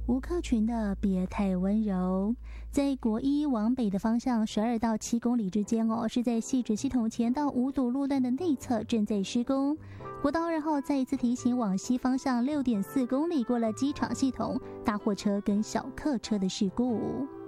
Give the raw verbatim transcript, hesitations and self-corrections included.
吴克群的别太温柔，在国一往北的方向十二到七公里之间哦，是在汐止系统前到五堵路段的内侧正在施工。国道二号再一次提醒往西方向六点四公里过了机场系统，大货车跟小客车的事故。